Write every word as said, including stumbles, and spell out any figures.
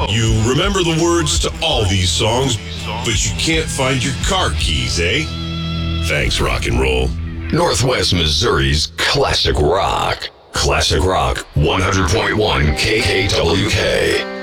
You remember the words to all these songs, but you can't find your car keys, eh? Thanks, rock and roll. Northwest Missouri's classic rock. Classic Rock one hundred point one K K W K.